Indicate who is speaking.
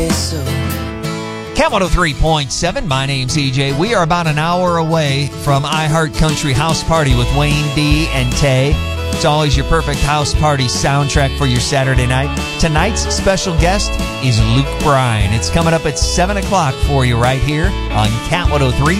Speaker 1: Cat 103.7, my name's EJ. We are about an hour away from iHeart Country House Party with Wayne D and Tay. It's always your perfect house party soundtrack for your Saturday night. Tonight's special guest is Luke Bryan. It's coming up at 7 o'clock for you right here on Cat 103.7.